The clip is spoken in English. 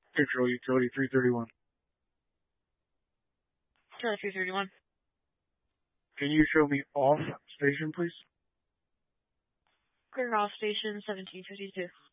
Control Utility 331. Utility 331. Can you show me off station, please? Clear off station 1752.